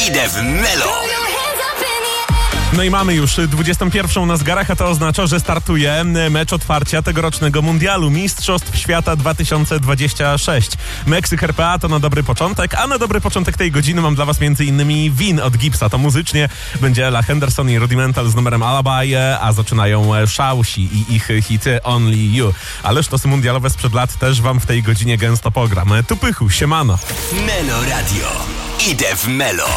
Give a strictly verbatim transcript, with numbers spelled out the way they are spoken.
Idę w Melo. No i mamy już dwudziestą pierwszą na zegarach, a to oznacza, że startuje mecz otwarcia tegorocznego mundialu Mistrzostw Świata dwa tysiące dwudziesty szósty. Meksyk R P A to na dobry początek, a na dobry początek tej godziny mam dla was między innymi Win od Gipsa. To muzycznie będzie Ella Henderson i Rudimental z numerem Alibi, a zaczynają Szausi i ich hity Only You. Ależ to są mundialowe sprzed lat, też wam w tej godzinie gęsto pogram. Tu Pychu, siemano. Melo Radio. Idę w Melo.